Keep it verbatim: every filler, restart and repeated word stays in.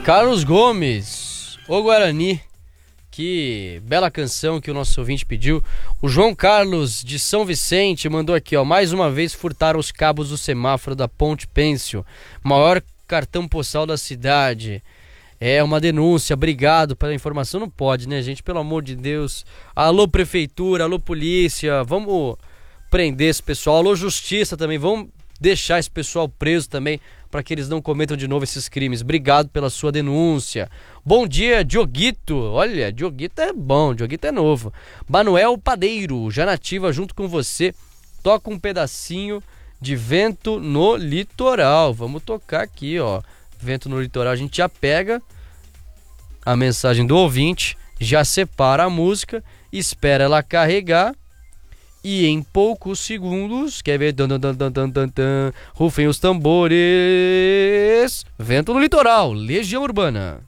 Carlos Gomes, o Guarani. Que bela canção que o nosso ouvinte pediu. O João Carlos de São Vicente mandou aqui, ó. Mais uma vez furtaram os cabos do semáforo da Ponte Pênsil, maior cartão postal da cidade. É uma denúncia, obrigado pela informação. Não pode, né, gente? Pelo amor de Deus. Alô prefeitura, alô polícia, vamos prender esse pessoal. Alô justiça também, vamos deixar esse pessoal preso também, para que eles não cometam de novo esses crimes. Obrigado pela sua denúncia. Bom dia, Dioguito. Olha, Dioguito é bom, Dioguito é novo. Manuel Padeiro, já nativa junto com você. Toca um pedacinho de Vento no Litoral. Vamos tocar aqui, ó. Vento no Litoral. A gente já pega a mensagem do ouvinte, já separa a música, espera ela carregar. E em poucos segundos, quer ver? Dan, dan, dan, dan, dan, dan, rufem os tambores. Vento no Litoral, Legião Urbana.